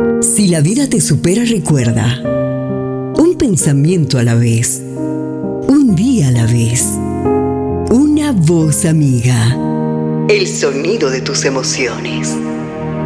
Si la vida te supera, recuerda, un pensamiento a la vez, un día a la vez, una voz amiga, el sonido de tus emociones.